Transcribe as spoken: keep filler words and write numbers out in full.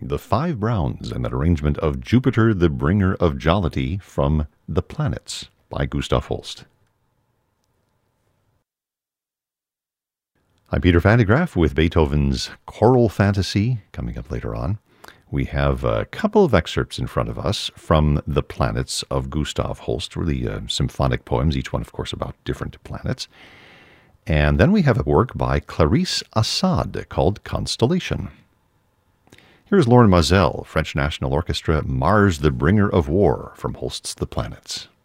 The Five Browns and that arrangement of Jupiter, the Bringer of Jollity from The Planets by Gustav Holst. I'm Peter Van de Graaff with Beethoven's Choral Fantasy coming up later on. We have a couple of excerpts in front of us from The Planets of Gustav Holst, really uh, symphonic poems, each one, of course, about different planets. And then we have a work by Clarisse Assad called Constellation. Here's Lorin Maazel, French National Orchestra, Mars the Bringer of War, from Holst's The Planets.